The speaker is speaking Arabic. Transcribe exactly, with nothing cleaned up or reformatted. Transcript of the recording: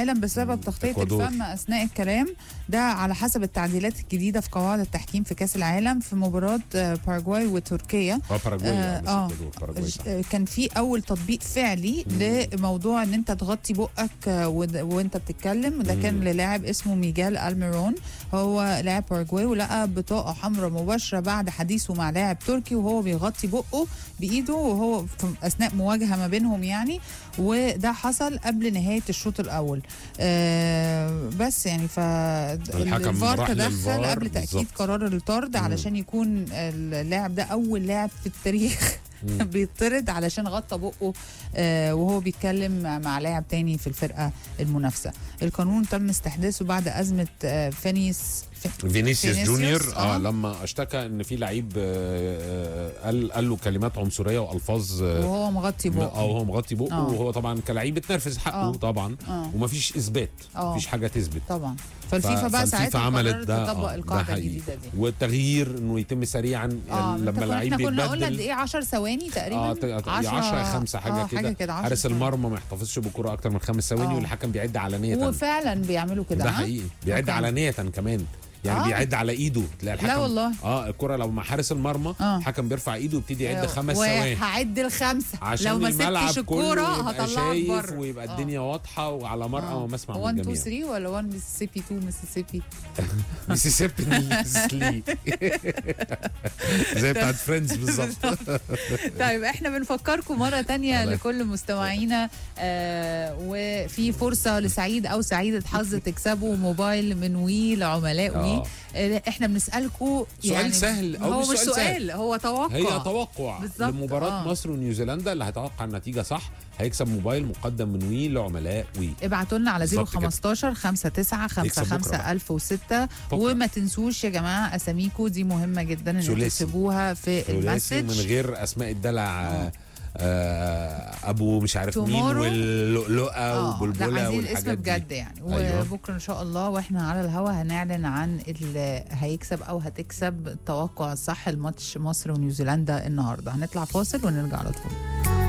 العالم بسبب تغطية إكوادور. الفم أثناء الكلام، ده على حسب التعديلات الجديدة في قواعد التحكيم في كأس العالم في مباراة آه، باراغواي وتركيا. اه باراغواي آه، آه آه. إكوادور، باراغواي صح. آه، كان في اول تطبيق فعلي لموضوع ان انت تغطي بقك آه، ود- وانت بتتكلم، ده كان للاعب اسمه ميجال الميرون، هو لاعب باراغواي، ولقى بطاقه حمراء مباشره بعد حديثه مع لاعب تركي وهو بيغطي بقه بايده وهو في اثناء مواجهه ما بينهم يعني، وده حصل قبل نهايه الشوط الاول. آه بس يعني فالفار راح تدخل للفار قبل تاكيد بالظبط. قرار الطرد علشان يكون اللاعب ده اول لاعب في التاريخ بيطرد علشان غطى بقه آه وهو بيتكلم مع لاعب تاني في الفرقه المنافسه. القانون تم استحداثه بعد ازمه آه فينيس فينيسيوس جونيور اه آه. لما اشتكى ان في لعيب آه، آه، قال قال له كلمات عنصريه والفاظ آه، وهو مغطي اه بقه. وهو مغطي بقه، آه. وهو طبعا كلاعب اتنرفز حقه آه. طبعا، آه. ومفيش اثبات، آه. مفيش حاجه تثبت. طبق فالفيفا بقى ساعتها عملت قررت ده تطبق آه، القاعده ده حقيقي. الجديده دي. والتغيير انه يتم سريعا اه لما اللعيب احنا كنا قلنا قد بيتبدل ايه عشر ثواني تقريبا. اه ت- عشرة خمسة حاجه آه كده, حاجه كده عشرة حارس ثواني. المرمى ما يحتفظش بالكره اكتر من خمس ثواني آه. والحكم بيعد علانيه. وفعلا بيعملوا كده. ده ها؟ حقيقي بيعد أوكي. علانيه كمان، يعني آه. بيعد على ايده، تلاقي الحكم لا والله. اه الكره لو مع حارس المرمى آه. الحكم بيرفع ايده ويبتدي يعد خمس ثواني وهعد الخمسه عشان لو ما الملعب سبتش كله الكوره يبقى هطلعك شايف بره ويبقى الدنيا واضحه وعلى مرأى آه. ومسمع من واحد اتنين الجميع. تلاتة ولا واحد ميسيسيبي اتنين ميسيسيبي ميسيسيبي نيسلي زي بتاعت فريندز بالظبط. طيب احنا بنفكركم مرة تانية الله. لكل مستمعينا آه وفي فرصة لسعيد أو سعيدة حظ تكسبوا موبايل من وي لعملاء وي. آه. آه احنا بنسألكم سؤال يعني سهل أو هو مش مش سؤال سؤال سهل. هو توقع. هي توقع بالظبط. لمباراة آه. مصر ونيوزيلندا، اللي هيتوقع النتيجة صح هيكسب موبايل مقدم من وي لعملاء وي. ابعتوا لنا على بالظبط صفر خمستاشر خمسة تسعة خمسة يكسب بكرة خمسة بقى. ألف وستة. بكرة. وما تنسوش يا جماعة أساميكو دي مهمة جدا إن ثلاثي. تكتبوها في ثلاثي من المسج. غير أسماء الدلع آه. آه ابو مش عارف مين Tomorrow. واللؤلؤه اه وبلبله لا عايزين والحاجات الاسم دي. بجد يعني. أيوة. وبكره ان شاء الله واحنا على الهوا هنعلن عن اللي هيكسب او هتكسب التوقع الصح الماتش مصر ونيوزيلندا النهارده. هنطلع فاصل ونرجع على طول.